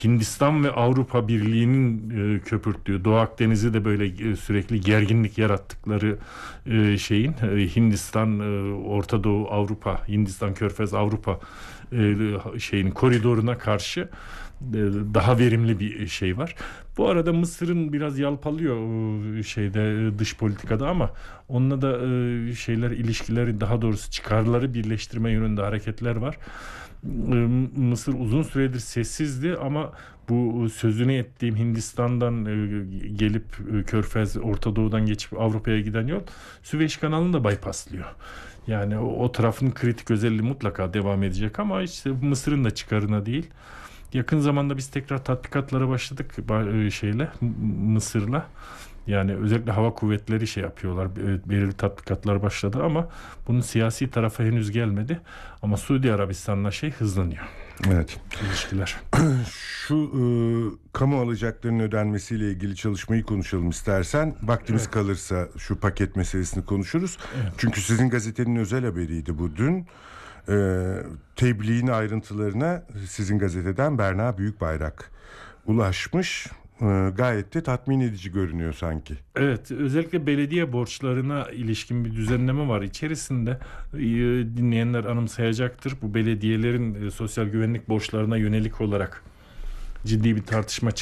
Hindistan ve Avrupa Birliği'nin köpürttüğü, Doğu Akdeniz'i de böyle sürekli gerginlik yarattıkları Hindistan, Orta Doğu, Avrupa, Hindistan, Körfez, Avrupa koridoruna karşı daha verimli bir şey var. Bu arada Mısır'ın biraz yalpalıyor dış politikada, ama onunla da ilişkileri, daha doğrusu çıkarları birleştirme yönünde hareketler var. Mısır uzun süredir sessizdi, ama bu sözünü ettiğim Hindistan'dan gelip Körfez, Orta Doğu'dan geçip Avrupa'ya giden yol Süveyş kanalını da bypasslıyor. Yani o tarafın kritik özelliği mutlaka devam edecek, ama işte Mısır'ın da çıkarına değil. Yakın zamanda biz tekrar tatbikatlara başladık Mısır'la. Yani özellikle hava kuvvetleri yapıyorlar. Belirli tatbikatlar başladı, ama bunun siyasi tarafı henüz gelmedi. Ama Suudi Arabistan'la hızlanıyor. Evet. İlişkiler. Şu kamu alacaklarının ödenmesiyle ilgili çalışmayı konuşalım istersen. Vaktimiz kalırsa şu paket meselesini konuşuruz. Evet. Çünkü sizin gazetenin özel haberiydi bu dün. Tebliğin ayrıntılarına sizin gazeteden Berna Büyükbayrak ulaşmış. Gayet de tatmin edici görünüyor sanki. Evet, özellikle belediye borçlarına ilişkin bir düzenleme var. İçerisinde dinleyenler anımsayacaktır. Bu belediyelerin sosyal güvenlik borçlarına yönelik olarak ciddi bir tartışma